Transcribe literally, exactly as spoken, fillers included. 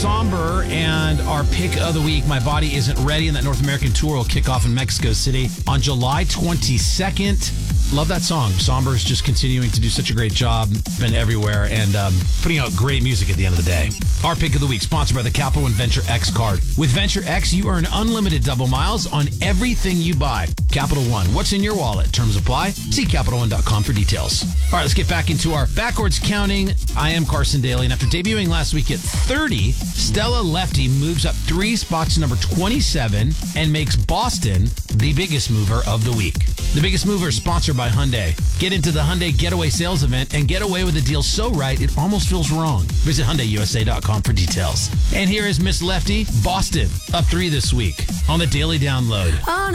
Somber, and our pick of the week, My Body Isn't Ready, and that North American tour will kick off in Mexico City on July twenty-second. Love that song. Somber is just continuing to do such a great job, been everywhere, and um, putting out great music at the end of the day. Our pick of the week, sponsored by the Capital One Venture X card. With Venture X, you earn unlimited double miles on everything you buy. Capital One, what's in your wallet? Terms apply. See Capital One dot com for details. All right, let's get back into our backwards counting. I am Carson Daly, and after debuting last week at thirty, Stella Lefty moves up three spots to number twenty-seven and makes Boston the biggest mover of the week. The Biggest Mover is sponsored by Hyundai. Get into the Hyundai Getaway Sales Event and get away with a deal so right it almost feels wrong. Visit Hyundai U S A dot com for details. And here is Miss Lefty, Boston, up three this week on the Daily Download. Oh,